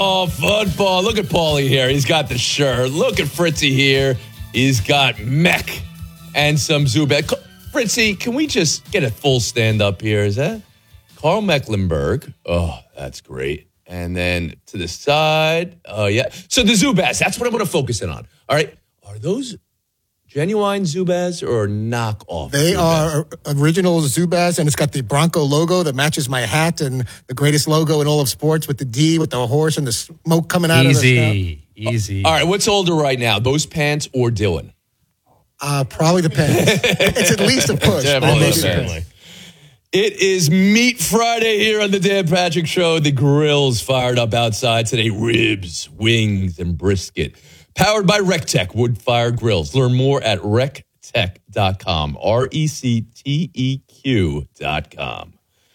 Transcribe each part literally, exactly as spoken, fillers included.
Oh, football. Look at Paulie here. He's got the shirt. Look at Fritzy here. He's got Mech and some Zubaz. Fritzy, can we just get a full stand-up here? Is that Carl Mecklenburg? Oh, that's great. And then to the side, oh, yeah. So the Zubaz, that's what I'm going to focus in on. All right. Are those genuine Zubaz or knockoff? They Zubaz? are original Zubaz, and it's got the Bronco logo that matches my hat and the greatest logo in all of sports with the D, with the horse and the smoke coming out easy, of the snout. Easy, All right, what's older right now, those pants or Dylan? Uh, probably the pants. It's at least a push. Definitely Maybe the a pants. push. It is Meat Friday here on the Dan Patrick Show. The grill's fired up outside today. Ribs, wings, and brisket. Powered by RecTech Wood Fire Grills. Learn more at rec tech dot com. R E C T E Q dot com.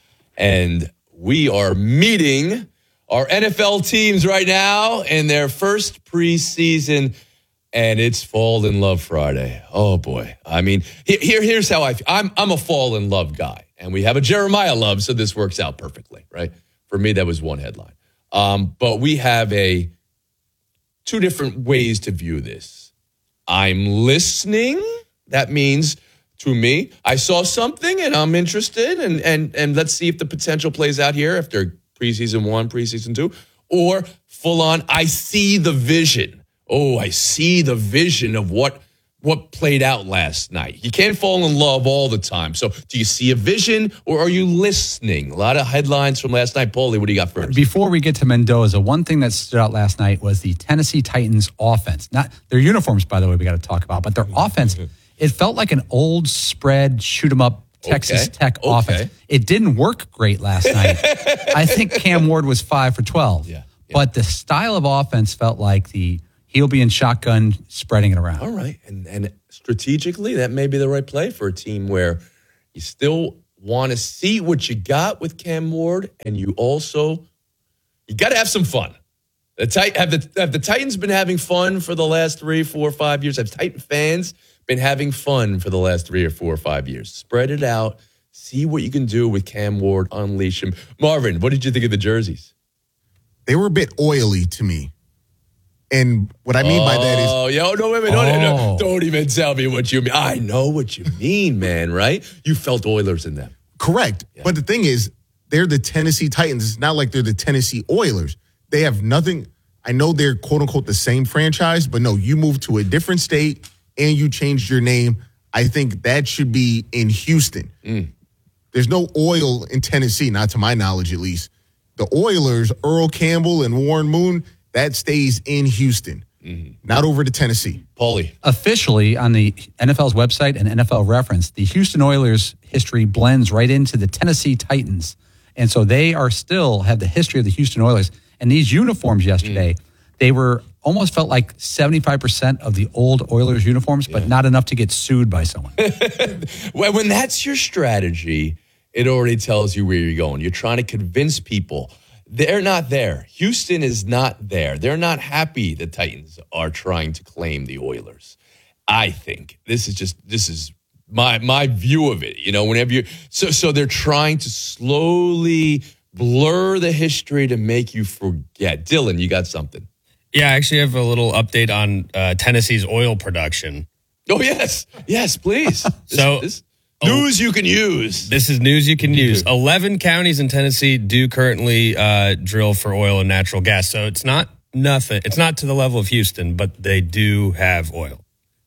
And we are meeting our N F L teams right now in their first preseason. And it's Fall in Love Friday. Oh, boy. I mean, here, here's how I feel. I'm, I'm a fall in love guy. And we have a Jeremiah love, so this works out perfectly, right? For me, that was one headline. Um, but we have a two different ways to view this. I'm listening. That means, to me, I saw something and I'm interested. And, and, and let's see if the potential plays out here after preseason one, preseason two. Or full on, I see the vision. Oh, I see the vision of what what played out last night. You can't fall in love all the time. So do you see a vision or are you listening? A lot of headlines from last night. Paulie, what do you got first? Before we get to Mendoza, one thing that stood out last night was the Tennessee Titans offense. Not their uniforms, by the way, we got to talk about, but their offense, it felt like an old spread, shoot 'em up Texas Okay. Tech Okay. offense. It didn't work great last night. I think Cam Ward was five for twelve. Yeah, yeah. But the style of offense felt like the heel being shotgun, spreading it around. All right. And and strategically, that may be the right play for a team where you still want to see what you got with Cam Ward, and you also, you got to have some fun. The Tit- have, the, have the Titans been having fun for the last three, four, five years? Have Titan fans been having fun for the last three or four or five years? Spread it out. See what you can do with Cam Ward. Unleash him. Marvin, what did you think of the jerseys? They were a bit oily to me. And what I mean by that is... Oh, yo, no, wait, wait, don't, Oh. don't, don't even tell me what you mean. I know what you mean, man, right? You felt Oilers in them. Correct. Yeah. But the thing is, they're the Tennessee Titans. It's not like they're the Tennessee Oilers. They have nothing. I know they're quote unquote the same franchise, but no, you moved to a different state and you changed your name. I think that should be in Houston. Mm. There's no oil in Tennessee, not to my knowledge at least. The Oilers, Earl Campbell and Warren Moon, that stays in Houston, mm-hmm. not over to Tennessee. Paulie. Officially, on the N F L's website and N F L Reference, the Houston Oilers history blends right into the Tennessee Titans. And so they are still have the history of the Houston Oilers. And these uniforms yesterday, mm. they were almost felt like seventy-five percent of the old Oilers uniforms, but yeah. not enough to get sued by someone. Well, when that's your strategy, it already tells you where you're going. You're trying to convince people. They're not there. Houston is not there. They're not happy the Titans are trying to claim the Oilers. I think this is just this is my my view of it. You know, whenever you so so they're trying to slowly blur the history to make you forget. Dylan, you got something? Yeah, I actually have a little update on uh, Tennessee's oil production. Oh yes, yes, please. so. This, this, News you can use. This is news you can use. eleven counties in Tennessee do currently uh, drill for oil and natural gas. So it's not nothing. It's not to the level of Houston, but they do have oil.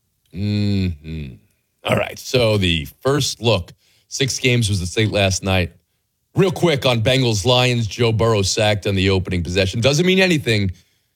Mm-hmm. All right. So the first look, six games was the state last night. Real quick on Bengals Lions, Joe Burrow sacked on the opening possession. Doesn't mean anything,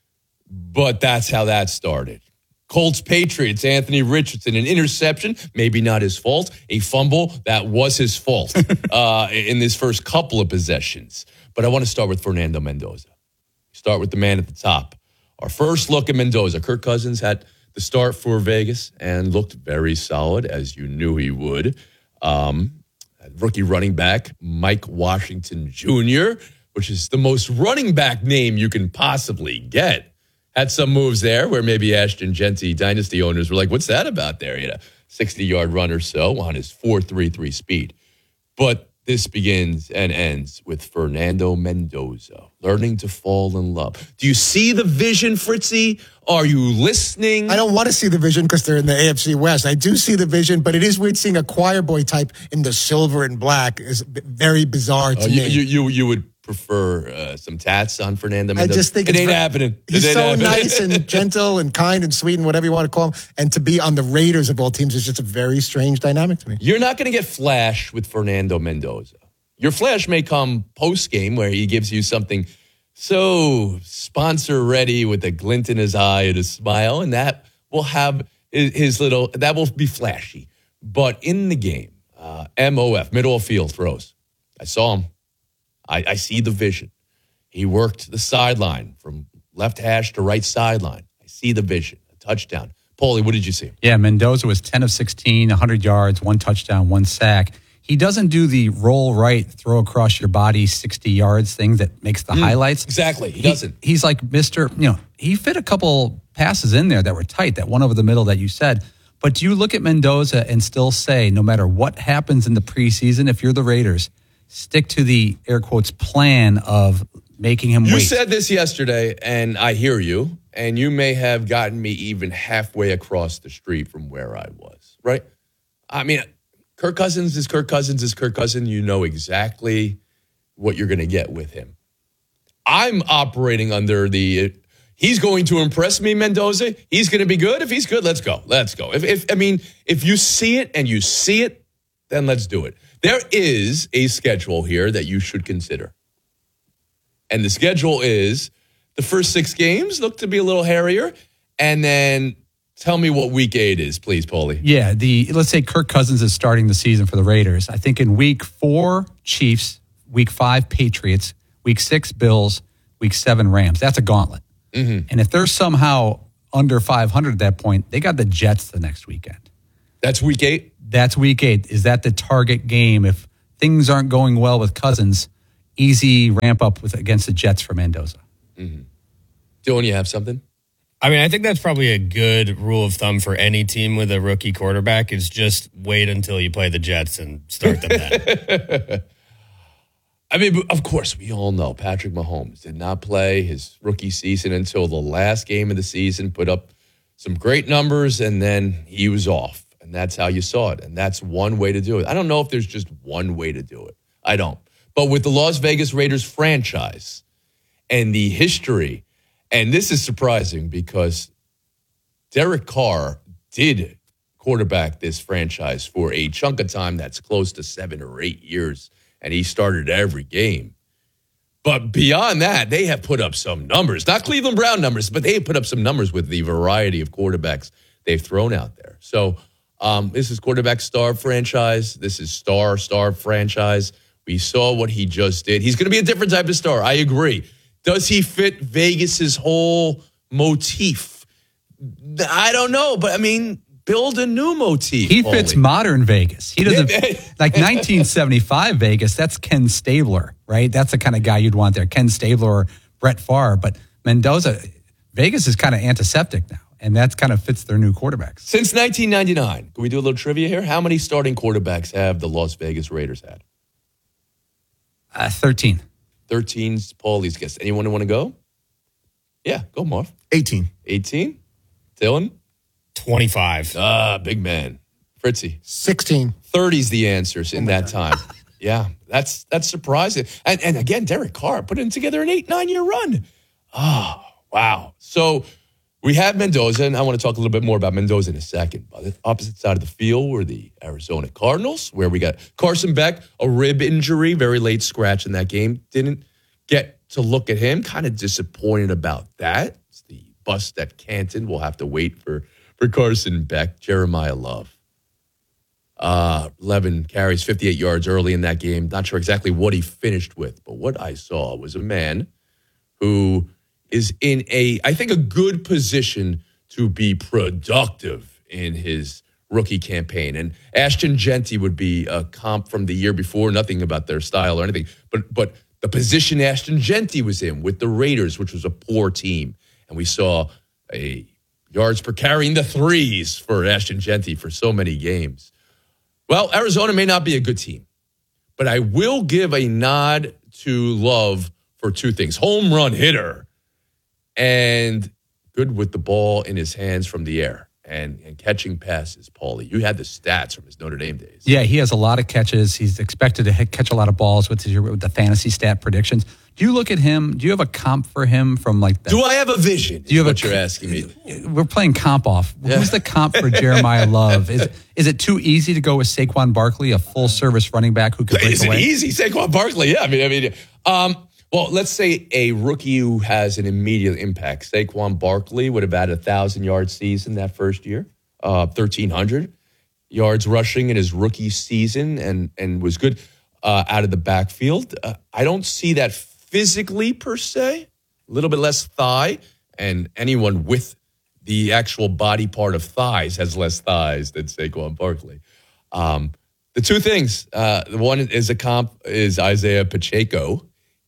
but that's how that started. Colts Patriots, Anthony Richardson, an interception, maybe not his fault. A fumble, that was his fault uh, in this first couple of possessions. But I want to start with Fernando Mendoza. Start with the man at the top. Our first look at Mendoza. Kirk Cousins had the start for Vegas and looked very solid, as you knew he would. Um, rookie running back, Mike Washington Junior, which is the most running back name you can possibly get. Had some moves there where maybe Ashton Genty dynasty owners were like, what's that about there? He had a sixty-yard run or so on his four three three speed. But This begins and ends with Fernando Mendoza learning to fall in love. Do you see the vision, Fritzy? Are you listening? I don't want to see the vision because they're in the A F C West. I do see the vision, but it is weird seeing a choir boy type in the silver and black. Is very bizarre to oh, you, me. You, you, you would prefer uh, some tats on Fernando Mendoza? I just think it it's ain't very, happening. He's it ain't so happening. nice and gentle and kind and sweet and whatever you want to call him. And to be on the Raiders of all teams is just a very strange dynamic to me. You're not going to get flash with Fernando Mendoza. Your flash may come post-game where he gives you something so sponsor-ready with a glint in his eye and a smile, and that will have his little, that will be flashy. But in the game, uh, M O F, middle of field throws. I saw him. I, I see the vision. He worked the sideline from left hash to right sideline. I see the vision, a touchdown. Paulie, what did you see? Yeah, Mendoza was ten of sixteen, one hundred yards, one touchdown, one sack. He doesn't do the roll right, throw across your body sixty yards thing that makes the mm, highlights. Exactly. He doesn't. He, he's like Mister, you know, he fit a couple passes in there that were tight, that one over the middle that you said. But do you look at Mendoza and still say, no matter what happens in the preseason, if you're the Raiders, stick to the air quotes plan of making him you wait? You said this yesterday, and I hear you, and you may have gotten me even halfway across the street from where I was, right? I mean, Kirk Cousins is Kirk Cousins is Kirk Cousins. You know exactly what you're going to get with him. I'm operating under the, he's going to impress me, Mendoza. He's going to be good. If he's good, let's go. Let's go. If, if I mean, if you see it and you see it, then let's do it. There is a schedule here that you should consider. And the schedule is the first six games look to be a little hairier. And then tell me what week eight is, please, Paulie. Yeah, the let's say Kirk Cousins is starting the season for the Raiders. I think in week four, Chiefs, week five, Patriots, week six, Bills, week seven, Rams. That's a gauntlet. Mm-hmm. And if they're somehow under five hundred at that point, they got the Jets the next weekend. That's week eight? That's week eight. Is that the target game? If things aren't going well with Cousins, easy ramp up with against the Jets for Mendoza. Mm-hmm. Dylan, you have something? I mean, I think that's probably a good rule of thumb for any team with a rookie quarterback is just wait until you play the Jets and start them then. I mean, of course, we all know Patrick Mahomes did not play his rookie season until the last game of the season, put up some great numbers, and then he was off. And that's how you saw it. And that's one way to do it. I don't know if there's just one way to do it. I don't. But with the Las Vegas Raiders franchise and the history, and this is surprising because Derek Carr did quarterback this franchise for a chunk of time that's close to seven or eight years, and he started every game. But beyond that, they have put up some numbers. Not Cleveland Brown numbers, but they have put up some numbers with the variety of quarterbacks they've thrown out there. So um, this is quarterback star franchise. This is star, star franchise. We saw what he just did. He's going to be a different type of star. I agree. Does he fit Vegas's whole motif? I don't know, but I mean, build a new motif. He fits Paulie. Modern Vegas. He doesn't like nineteen seventy-five Vegas. That's Ken Stabler, right? That's the kind of guy you'd want there. Ken Stabler or Brett Favre. But Mendoza, Vegas is kind of antiseptic now, and that kind of fits their new quarterbacks. Since nineteen ninety-nine, can we do a little trivia here? How many starting quarterbacks have the Las Vegas Raiders had? Uh, thirteen. thirteen's Paulie's guess. Anyone want to go? Yeah, go, Marv. eighteen. eighteen? Dylan? twenty-five. Ah, big man. Fritzy? sixteen. thirty's the answers in that time. Yeah, that's that's surprising. And, and again, Derek Carr putting together an eight, nine-year run. Oh, wow. So we have Mendoza, and I want to talk a little bit more about Mendoza in a second. But the opposite side of the field were the Arizona Cardinals, where we got Carson Beck, a rib injury, very late scratch in that game. Didn't get to look at him. Kind of disappointed about that. It's the bust at Canton. We'll have to wait for, for Carson Beck. Jeremiah Love. Uh, eleven carries, fifty-eight yards early in that game. Not sure exactly what he finished with, but what I saw was a man who is in a, I think, a good position to be productive in his rookie campaign. And Ashton Genty would be a comp from the year before, nothing about their style or anything, but but the position Ashton Genty was in with the Raiders, which was a poor team. And we saw a yards per carry in the threes for Ashton Genty for so many games. Well, Arizona may not be a good team, But I will give a nod to Love for two things. Home run hitter and good with the ball in his hands from the air and, and catching passes, Paulie. You had the stats from his Notre Dame days. Yeah, he has a lot of catches. He's expected to hit, catch a lot of balls with, his, with the fantasy stat predictions. Do you look at him? Do you have a comp for him from like that? Do I have a vision? Do you have what a, you're asking me? We're playing comp off. Yeah. Who's the comp for Jeremiah Love? Is, is it too easy to go with Saquon Barkley, a full-service running back who can break Is away? it easy? Saquon Barkley, yeah. I mean, I mean, um, well, let's say a rookie who has an immediate impact. Saquon Barkley would have had a thousand-yard season that first year, uh, thirteen hundred yards rushing in his rookie season, and and was good uh, out of the backfield. Uh, I don't see that physically per se. A little bit less thigh, and anyone with the actual body part of thighs has less thighs than Saquon Barkley. Um, the two things, uh, the one is a comp is Isaiah Pacheco,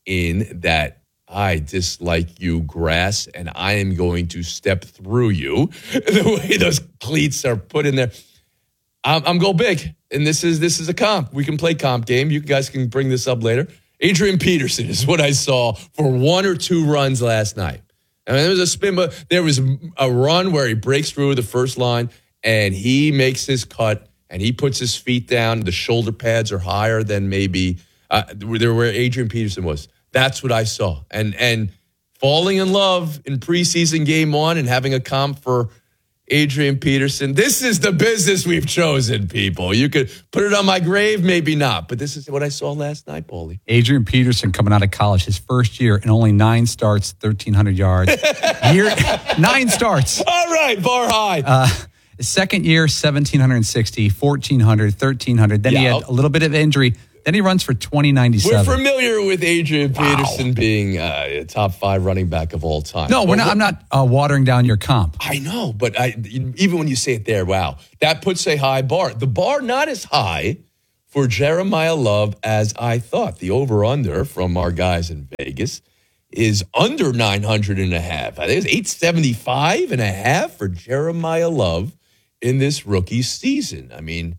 in that I dislike you, grass, and I am going to step through you. The way those cleats are put in there, I'm, I'm go big, and this is this is a comp. We can play comp game. You guys can bring this up later. Adrian Peterson is what I saw for one or two runs last night. I mean, there was a spin, but there was a run where he breaks through the first line and he makes his cut and he puts his feet down. The shoulder pads are higher than maybe uh, where where Adrian Peterson was. That's what I saw. And and falling in love in preseason game one and having a comp for Adrian Peterson. This is the business we've chosen, people. You could put it on my grave, maybe not. But this is what I saw last night, Paulie. Adrian Peterson coming out of college, his first year in only nine starts, thirteen hundred yards. year, nine starts. All right, bar high. Uh, his second year, seventeen sixty, fourteen hundred, thirteen hundred. Then Yeah. he had a little bit of injury. Then he runs for twenty We're ninety-seven. familiar with Adrian Peterson being uh, a top five running back of all time. No, we're But not, what- I'm not uh, watering down your comp. I know, but I, even when you say it there, wow, that puts a high bar. The bar not as high for Jeremiah Love as I thought. The over-under from our guys in Vegas is under nine hundred and a half. I think it's eight seventy-five and a half for Jeremiah Love in this rookie season. I mean,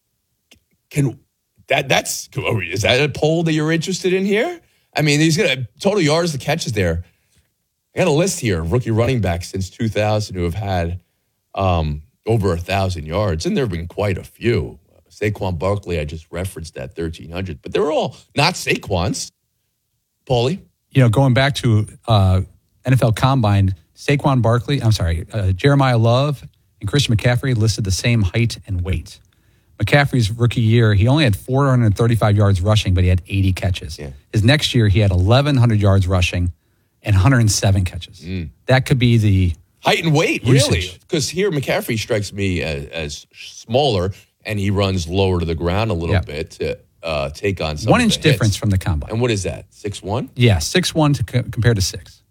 can that that's is that a poll that you're interested in here? I mean, he's got a total yards to catches there. I got a list here of rookie running backs since two thousand who have had um, over a thousand yards, and there have been quite a few. Saquon Barkley, I just referenced that thirteen hundred, but they're all not Saquons. Paulie, You know, going back to uh, N F L Combine, Saquon Barkley, I'm sorry, uh, Jeremiah Love and Christian McCaffrey listed the same height and weight. McCaffrey's rookie year, he only had four hundred thirty-five yards rushing, but he had eighty catches. Yeah. His next year, he had eleven hundred yards rushing and one hundred seven catches. Mm. That could be the height and weight, Usage. really, because here McCaffrey strikes me as, as smaller, and he runs lower to the ground a little Yeah. bit to uh, take on some one of inch the hits. difference from the combine. And what is that? Six one? Yeah, six one to co- compared to six.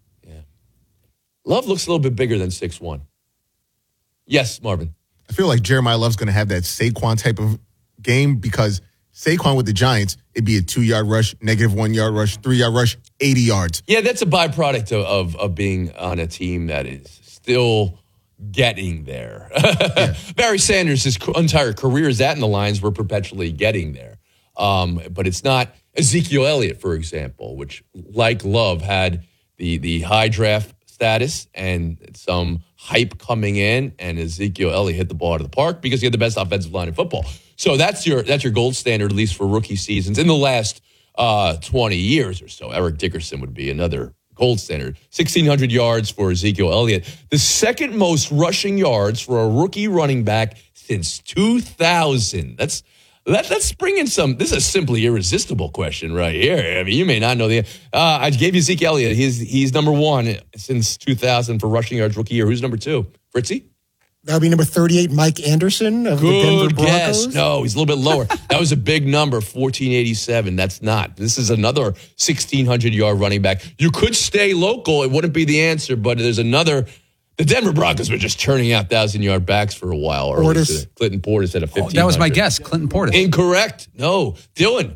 Love looks a little bit bigger than six one. Yes, Marvin. I feel like Jeremiah Love's going to have that Saquon type of game because Saquon with the Giants, it'd be a two-yard rush, negative one-yard rush, three-yard rush, eighty yards. Yeah, that's a byproduct of, of, of being on a team that is still getting there. Yeah. Barry Sanders, his entire career is that, and the Lions were perpetually getting there. Um, but it's not Ezekiel Elliott, for example, which, like Love, had the the high draft status and some hype coming in, and Ezekiel Elliott hit the ball out of the park because he had the best offensive line in football. So that's your that's your gold standard, at least for rookie seasons in the last uh, twenty years or so. Eric Dickerson would be another gold standard. sixteen hundred yards for Ezekiel Elliott. The second most rushing yards for a rookie running back since two thousand. That's Let, let's bring in some. This is a simply irresistible question right here. I mean, you may not know the. Uh, I gave you Zeke Elliott. He's he's number one since two thousand for rushing yards rookie year. Who's number two? Fritzy? That would be number thirty-eight, Mike Anderson of the Good Denver guess. Broncos. No, he's a little bit lower. That was a big number, fourteen eighty-seven. That's not. This is another sixteen hundred yard running back. You could stay local. It wouldn't be the answer, but there's another. The Denver Broncos were just churning out thousand-yard backs for a while. Portis. Today. Clinton Portis at a fifteen hundred. Oh, that was my guess, Clinton Portis. Incorrect. No. Dylan.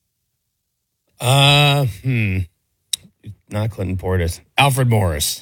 Uh, hmm. Not Clinton Portis. Alfred Morris.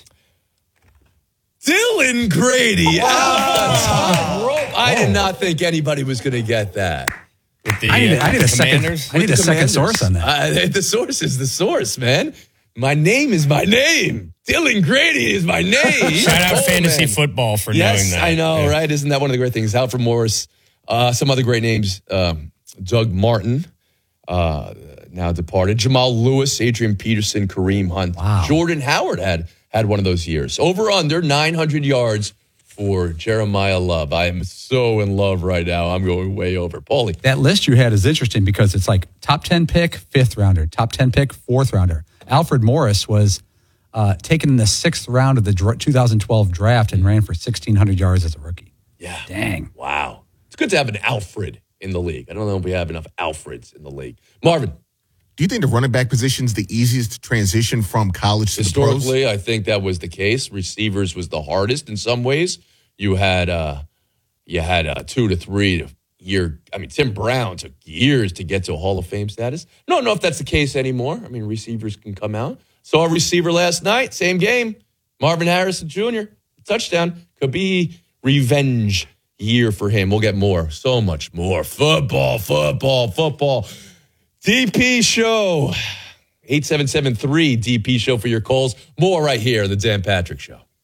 Dylan Grady. Off the top rope. I did not think anybody was going to get that. With the, I need, a, uh, I need a second. Commanders. I need a second Commanders. source on that. Uh, the source is the source, man. My name is my name. Dylan Grady is my name. Shout out Oh, fantasy man. football for Yes, knowing that. I know, Yeah. right? Isn't that one of the great things? Alfred Morris, uh, some other great names. Um, Doug Martin, uh, now departed. Jamal Lewis, Adrian Peterson, Kareem Hunt. Wow. Jordan Howard had had one of those years. Over under nine hundred yards for Jeremiah Love. I am so in love right now. I'm going way over. Paulie. That list you had is interesting because it's like top ten pick, fifth rounder, top ten pick, fourth rounder. Alfred Morris was uh, taken in the sixth round of the dra- two thousand twelve draft and ran for sixteen hundred yards as a rookie. Yeah. Dang. Wow. It's good to have an Alfred in the league. I don't know if we have enough Alfreds in the league. Marvin, Do you think the running back position is the easiest to transition from college to the pros? historically, I think that was the case. Receivers was the hardest in some ways. You had uh, you had uh, two to three year. I mean, Tim Brown took years to get to a Hall of Fame status. I don't know if that's the case anymore. I mean, receivers can come out. Saw a receiver last night, same game. Marvin Harrison Junior, touchdown. Could be revenge year for him. We'll get more, so much more. Football, football, football. D P Show. eight seven seven three D P Show for your calls. More right here on the Dan Patrick Show.